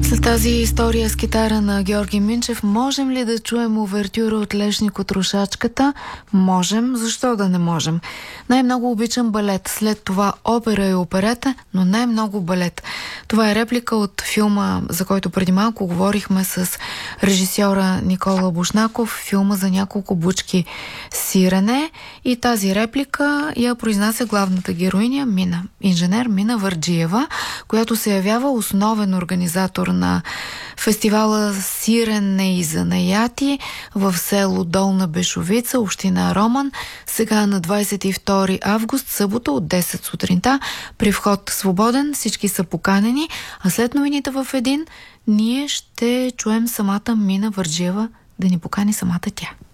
След тази история с китара на Георги Минчев, можем ли да чуем увертюра от Лешник от Русачката? Можем, защо да не можем? Най-много обичам балет, след това опера и оперета, но най-много балет. Това е реплика от филма, за който преди малко говорихме с режисьора Никола Бушнаков, филма за няколко бучки сирене, и тази реплика я произнася главната героиня инженер Мина Върджиева, която се явява основен организатор на фестивала Сирене и занаяти в село Долна Бешовица, община Роман, сега на 22 август, събота от 10 сутринта, при вход свободен, всички са поканени, а след новините в един ние ще чуем самата Мина Върджиева да ни покани самата тя.